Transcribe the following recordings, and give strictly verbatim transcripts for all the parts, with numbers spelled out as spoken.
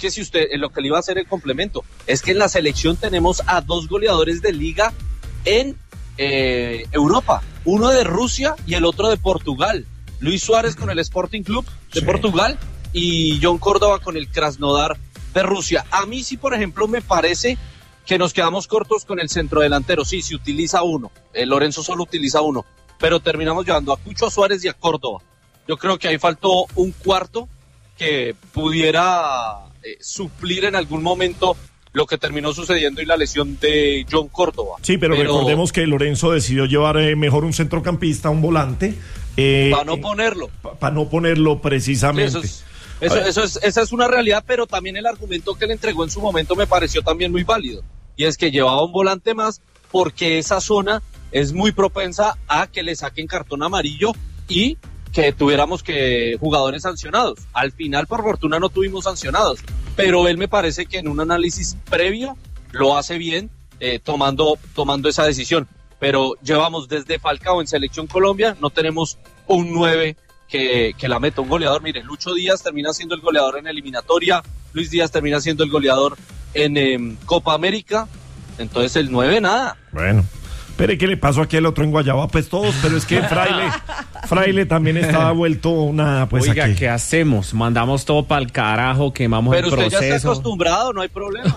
que si usted, en lo que le iba a hacer el complemento, es que en la selección tenemos a dos goleadores de liga en eh, Europa, uno de Rusia y el otro de Portugal. Luis Suárez con el Sporting Club de sí. Portugal y John Córdoba con el Krasnodar de Rusia. A mí sí, por ejemplo, me parece que nos quedamos cortos con el centrodelantero. Sí, se utiliza uno, eh, Lorenzo solo utiliza uno, pero terminamos llevando a Cucho Suárez y a Córdoba. Yo creo que ahí faltó un cuarto que pudiera eh, suplir en algún momento lo que terminó sucediendo y la lesión de John Córdoba. Sí, pero, pero recordemos que Lorenzo decidió llevar eh, mejor un centrocampista, un volante. Eh, para no ponerlo. Para pa no ponerlo precisamente. Sí, eso, es, eso, eso es, esa es una realidad, pero también el argumento que le entregó en su momento me pareció también muy válido. Y es que llevaba un volante más porque esa zona es muy propensa a que le saquen cartón amarillo y que tuviéramos que jugadores sancionados. Al final, por fortuna, no tuvimos sancionados, pero él me parece que en un análisis previo lo hace bien, eh, tomando, tomando esa decisión. Pero llevamos desde Falcao en Selección Colombia, no tenemos un nueve que, que la meta, un goleador. Mire, Lucho Díaz termina siendo el goleador en eliminatoria, Luis Díaz termina siendo el goleador en eh, Copa América, entonces el nueve nada. Bueno. Pero ¿qué le pasó a aquel otro en Guayaba? Pues todos, pero es que Fraile, Fraile también estaba vuelto una, pues Oiga, aquí. ¿qué hacemos? Mandamos todo para el carajo, quemamos pero el proceso. Pero usted ya está acostumbrado, no hay problema.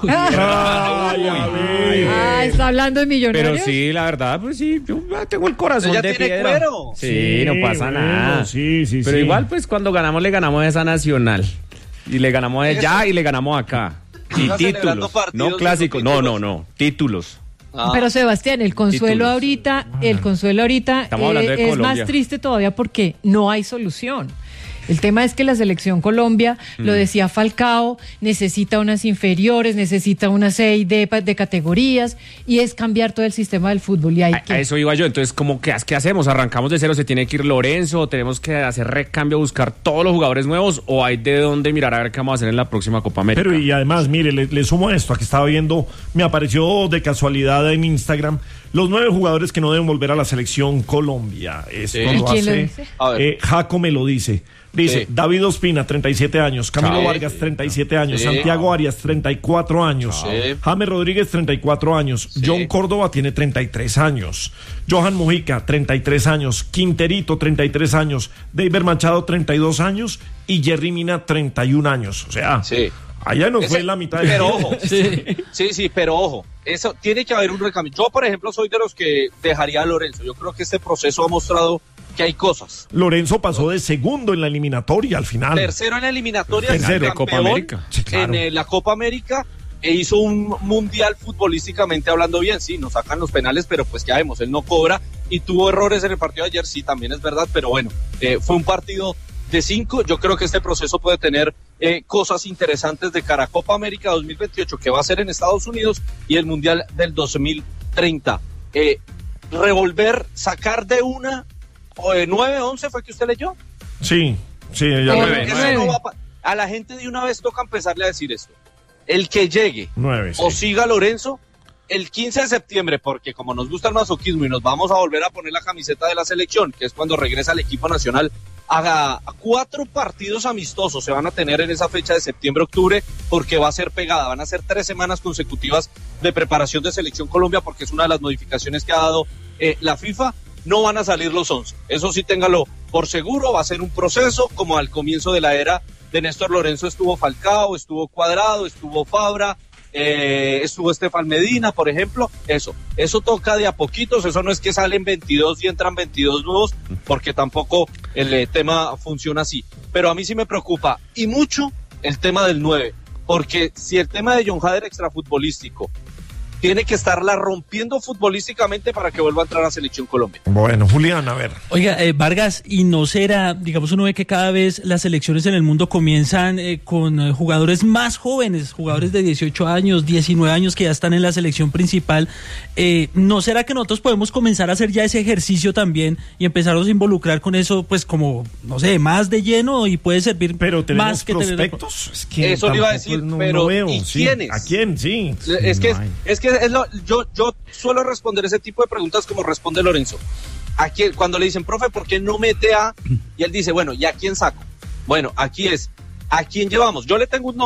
Ay, ay, ah, está hablando de Millonarios. Pero sí, la verdad, pues sí, yo tengo el corazón ya de tiene piedra. Cuero. Sí, sí, no pasa bueno, nada. Sí, sí, pero sí. igual, pues cuando ganamos, le ganamos a esa Nacional. Y le ganamos allá y le ganamos acá. Y títulos, no clásicos, no, no, no, títulos. Ah. Pero Sebastián, el consuelo títulos. ahorita, el consuelo ahorita eh, es más triste todavía porque no hay solución. El tema es que la selección Colombia, mm. lo decía Falcao, necesita unas inferiores, necesita una seis de, de categorías y es cambiar todo el sistema del fútbol. Y hay a, que... a eso iba yo, entonces ¿cómo, qué, ¿qué hacemos? ¿Arrancamos de cero? ¿Se tiene que ir Lorenzo? ¿Tenemos que hacer recambio, buscar todos los jugadores nuevos? ¿O hay de dónde mirar a ver qué vamos a hacer en la próxima Copa América? Pero y además, mire, le, le sumo esto, aquí estaba viendo, me apareció de casualidad en Instagram, los nueve jugadores que no deben volver a la selección Colombia. Esto ¿Sí? lo ¿Quién hace, lo dice? Eh, Jaco me lo dice. Dice, sí. David Ospina, treinta y siete años, Camilo sí. Vargas, treinta y siete años, sí. Santiago Arias, treinta y cuatro años, sí. James Rodríguez, treinta y cuatro años, sí. John Córdoba tiene treinta y tres años, Johan Mojica, treinta y tres años, Quinterito, treinta y tres años, David Machado, treinta y dos años y Jerry Mina, treinta y un años. O sea, sí. allá nos Ese, fue la mitad de Pero ojo, sí. sí, sí, pero ojo, eso tiene que haber un recambio. Yo, por ejemplo, soy de los que dejaría a Lorenzo. Yo creo que este proceso ha mostrado que hay cosas. Lorenzo pasó de segundo en la eliminatoria al final. Tercero en la eliminatoria, tercero de Copa América. Sí, claro. En eh, la Copa América e hizo un mundial futbolísticamente hablando bien. Sí, nos sacan los penales, pero pues ya vemos, él no cobra y tuvo errores en el partido de ayer, sí, también es verdad, pero bueno, eh, fue un partido de cinco. Yo creo que este proceso puede tener eh, cosas interesantes de cara a Copa América dos mil veintiocho, que va a ser en Estados Unidos, y el mundial del dos mil treinta. Eh, revolver, sacar de una o de nueve, once, ¿fue que usted leyó? Sí, sí, ya nueve, nueve. No va a, a la gente de una vez toca empezarle a decir esto. El que llegue nueve, sí. o siga Lorenzo el quince de septiembre, porque como nos gusta el masoquismo y nos vamos a volver a poner la camiseta de la selección, que es cuando regresa el equipo nacional, a, a cuatro partidos amistosos se van a tener en esa fecha de septiembre-octubre, porque va a ser pegada, van a ser tres semanas consecutivas de preparación de Selección Colombia, porque es una de las modificaciones que ha dado eh, la FIFA. No van a salir los once, eso sí téngalo por seguro, va a ser un proceso como al comienzo de la era de Néstor Lorenzo. Estuvo Falcao, estuvo Cuadrado, estuvo Fabra, eh, estuvo Estefan Medina, por ejemplo. Eso, eso toca de a poquitos, eso no es que salen veintidós y entran veintidós nuevos, porque tampoco el eh, tema funciona así. Pero a mí sí me preocupa, y mucho, el tema del nueve, porque si el tema de John Hader extrafutbolístico tiene que estarla rompiendo futbolísticamente para que vuelva a entrar a Selección Colombia. Bueno, Julián, a ver. Oiga, eh, Vargas, ¿y no será, digamos, uno ve que cada vez las selecciones en el mundo comienzan eh, con eh, jugadores más jóvenes, jugadores de dieciocho años, diecinueve años que ya están en la selección principal? Eh, ¿No será que nosotros podemos comenzar a hacer ya ese ejercicio también y empezarnos a involucrar con eso, pues como, no sé, más de lleno y puede servir pero más que prospectos? Tener... Es que eso le iba a decir, no, pero no veo, ¿y sí. quiénes? ¿A quién? Sí. Es que, es, es que es lo, yo, yo suelo responder ese tipo de preguntas como responde Lorenzo. ¿A quién? Cuando le dicen, profe, ¿por qué no mete a...? Y él dice, bueno, ¿y a quién saco? Bueno, aquí es, ¿a quién llevamos? Yo le tengo un nombre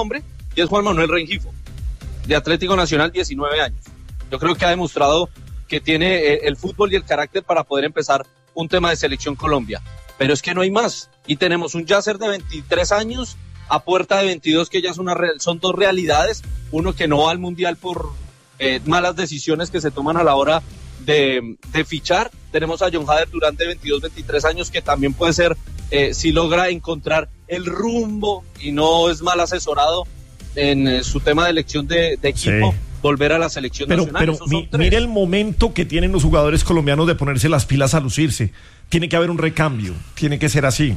y es Juan Manuel Rengifo, de Atlético Nacional, diecinueve años. Yo creo que ha demostrado que tiene el fútbol y el carácter para poder empezar un tema de Selección Colombia. Pero es que no hay más. Y tenemos un Yasser de veintitrés años a puerta de veintidós, que ya es una re- son dos realidades. Uno que no va al Mundial por eh, malas decisiones que se toman a la hora de, de fichar. Tenemos a John Hader Durán de veintidós, veintitrés años, que también puede ser, eh, si logra encontrar el rumbo y no es mal asesorado en eh, su tema de elección de, de equipo, sí, volver a la selección pero, nacional. Pero mi, mire el momento que tienen los jugadores colombianos de ponerse las pilas a lucirse. Tiene que haber un recambio, tiene que ser así.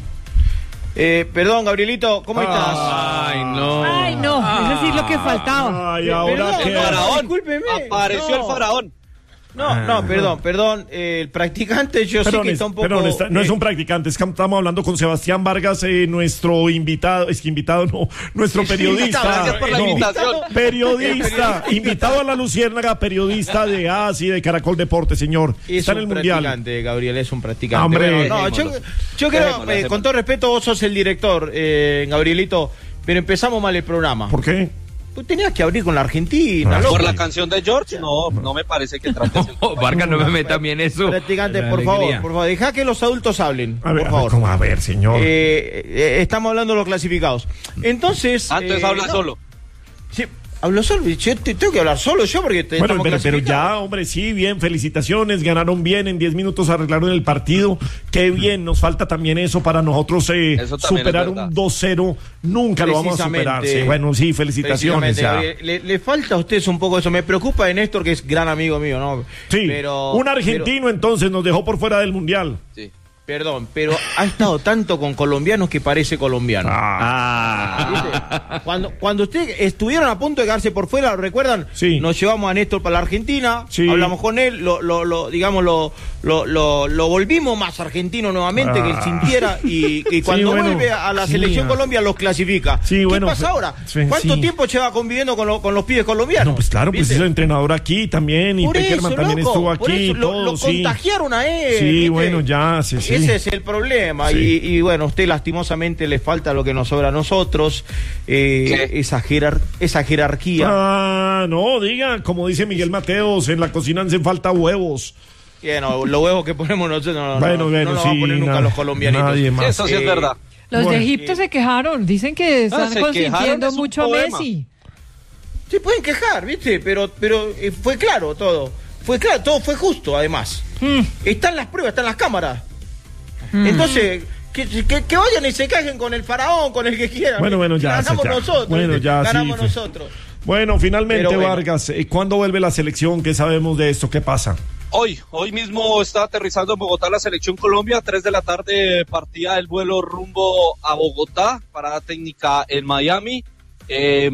Eh, perdón, Gabrielito, ¿cómo ah, estás? Ay, no. Ay, no, ah, eso sí es lo que faltaba. Ay, ahora que... que... Faraón, discúlpeme. Apareció no. el faraón. No, no, perdón, perdón. Eh, el practicante, yo perdón, sé que es, está un poco. Perdón, está, no eh, es un practicante, es que estamos hablando con Sebastián Vargas, eh, nuestro invitado, es que invitado no, nuestro periodista. Gracias por la no, invitación. Periodista, invitado a la Luciérnaga, periodista de A S I, de Caracol Deporte, señor. Es está en el un Mundial. practicante, Gabriel, es un practicante. Hombre, bueno, no, yo, yo creo, eh, con todo respeto, vos sos el director, eh, Gabrielito, pero empezamos mal el programa. ¿Por qué? Tú tenías que abrir con la Argentina, ¿Por loco. la canción de George? No, no me parece que trate ese Oh, Vargas, no me meta bien eso. Practicante, La por alegría. favor, por favor, deja que los adultos hablen, A ver, por favor. a ver, ¿cómo? A ver, señor. Eh, eh, estamos hablando de los clasificados. Entonces. Antes eh, habla no, solo. Sí, hablo solo. Yo te, tengo que hablar solo yo porque te Bueno, estamos pero, pero clasificados. ya, hombre, sí, bien, felicitaciones, ganaron bien, en diez minutos arreglaron el partido, qué bien, nos falta también eso para nosotros eh, Eso también superar es verdad. un dos cero, nunca lo vamos a superar. Precisamente. Sí, bueno, sí, felicitaciones. Ya. Gabriel, Le, le falta a ustedes un poco eso. Me preocupa de Néstor, que es gran amigo mío, ¿no? Sí, pero, un argentino entonces nos dejó por fuera del Mundial. Sí. pero, perdón, pero ha estado tanto con colombianos que parece colombiano. Ah. ¿Viste? Cuando, cuando ustedes estuvieron a punto de quedarse por fuera, ¿lo recuerdan? Sí. Nos llevamos a Néstor para la Argentina, Sí. hablamos con él, lo, lo, lo digamos, lo, lo, lo, lo volvimos más argentino nuevamente, Ah. que él sintiera, y, y cuando bueno, vuelve a la sí. selección Colombia los clasifica. Sí, ¿Qué bueno, pasa fe- ahora? fe- ¿Cuánto sí. tiempo lleva conviviendo con, lo- con los pibes colombianos? No, pues claro, pues ¿Viste? es el entrenador aquí también, y Por Peckerman eso, también loco, estuvo por aquí, eso, lo, todo, lo sí. contagiaron a él. Sí, ¿viste? bueno, ya, sí, sí. Ese es el problema. Sí. Y, y bueno, a usted lastimosamente le falta lo que nos sobra a nosotros, eh, ¿Qué? esa, jerar- esa jerarquía. Ah, no, diga, como dice Miguel Mateos, en la cocina hacen falta huevos. Bueno, los huevos que ponemos nosotros no, no, Bueno, no, bueno, no nos sí, van a poner nunca na- los colombianitos. nadie más. Eso sí es Eh, verdad. Los Bueno, de Egipto eh, se quejaron, dicen que están se quejaron, consintiendo es un mucho a poema. Messi. Se pueden quejar, ¿viste? Pero, pero eh, fue claro todo. Fue claro, todo fue justo, además. Mm. Están las pruebas, están las cámaras. Entonces, que, que, que vayan y se quejen con el faraón, con el que quieran. Bueno, bueno, ya, Ganamos ya. nosotros. Bueno, ¿viste? ya, sí, Ganamos fue- nosotros. Bueno, finalmente, Pero bueno. Vargas, eh, ¿cuándo vuelve la selección? ¿Qué sabemos de esto? ¿Qué pasa? Hoy, hoy mismo está aterrizando en Bogotá la selección Colombia. A tres de la tarde partía el vuelo rumbo a Bogotá, parada técnica en Miami. Eh,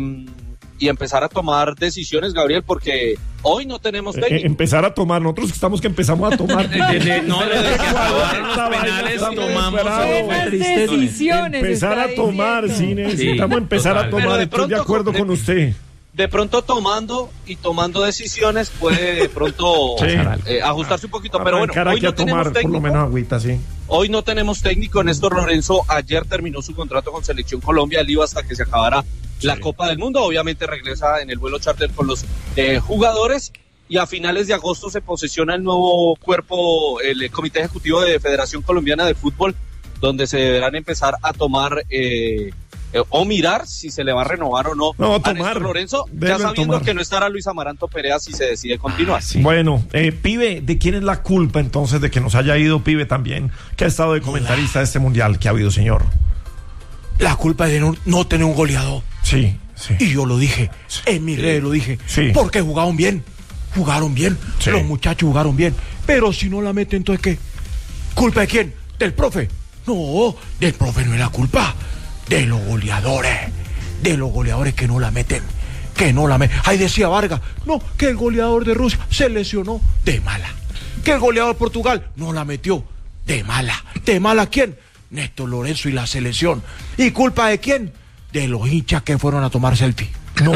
y empezar a tomar decisiones, Gabriel, porque hoy no tenemos Eh, técnico. empezar a tomar, nosotros que estamos que empezamos a tomar. Desde- no, desde que acabaron los Esta vaina penales está muy tomamos bravo. Buenas Triste. decisiones. Empezar está a tomar, sí, diciendo. necesitamos Sí, empezar total. a Pero tomar, de estoy de pronto, acuerdo de- con usted. De pronto tomando y tomando decisiones puede de pronto Sí. eh, ajustarse un poquito. Pero bueno, Arrancar hoy aquí no a tomar tenemos por lo técnico. menos agüita, sí. Hoy no tenemos técnico. Néstor Lorenzo ayer terminó su contrato con Selección Colombia. Él iba hasta que se acabara la Copa del Mundo. Obviamente regresa en el vuelo charter con los eh, jugadores. Y a finales de agosto se posesiona el nuevo cuerpo, el eh, Comité Ejecutivo de Federación Colombiana de Fútbol, donde se deberán empezar a tomar eh, eh, o mirar si se le va a renovar o no, No, a tomar. Néstor Lorenzo, Deben ya sabiendo tomar. que no estará Luis Amaranto Perea si se decide continuar. Bueno, eh, Pibe, ¿de quién es la culpa entonces de que nos haya ido Pibe también, que ha estado de comentarista de este mundial que ha habido, señor? La culpa es de no, no tener un goleador. Sí, sí. Y yo lo dije, en mis redes lo dije. Sí. Porque jugaron bien. Jugaron bien. Sí. Los muchachos jugaron bien. Pero si no la meten, entonces ¿qué? ¿Culpa de quién? ¿Del profe? No, del profe no es la culpa. De los goleadores. De los goleadores que no la meten. Que no la meten. Ahí decía Vargas, no, que el goleador de Rusia se lesionó de mala. Que el goleador de Portugal no la metió de mala. ¿De mala quién? Néstor Lorenzo y la selección. ¿Y culpa de quién? De los hinchas que fueron a tomar selfie. No,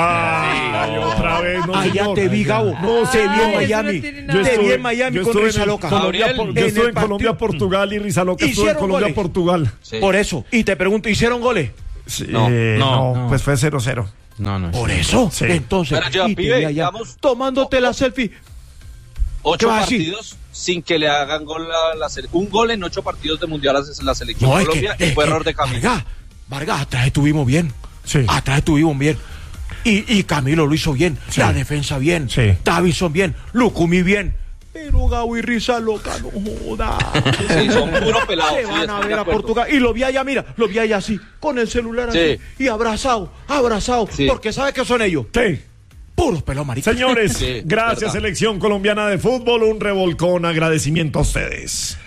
ay, otra vez, no, Allá señor. te vi, Gabo. No, te vi señor. en Miami. Eso no tiene nada. Yo Te vi estuve- en Miami yo con estuve en Risa el- Loca. Colombia, Gabriel, yo en estuve el en Colombia, partido- Portugal y Risa Loca estuve en Hicieron Colombia, goles. Portugal. Sí. Por eso. Y te pregunto, ¿hicieron goles? Sí, No, eh, no, no, no. pues fue cero cero. No, no. Por eso, sí. Entonces, ya, y pibe, allá, digamos, tomándote la selfie. Ocho partidos sin que le hagan gol a la selección. Un gol en ocho partidos de mundial a la selección no, Colombia que, y fue que, error de Camilo. Vargas, Vargas, atrás estuvimos bien. Sí. Atrás estuvimos bien. Y, y Camilo lo hizo bien. Sí. La defensa bien. Sí. Davison bien. Lucumí bien. Pero Gabo y Risa loca, no joda. Sí, son puro pelados. Se van a ver a Portugal. Y lo vi allá, mira, lo vi allá así, con el celular sí. así. Y abrazado, abrazado. Sí. Porque ¿sabe qué son ellos? Sí. Puros pelos maricas. Señores, sí, gracias verdad. Selección Colombiana de Fútbol, un revolcón, agradecimiento a ustedes.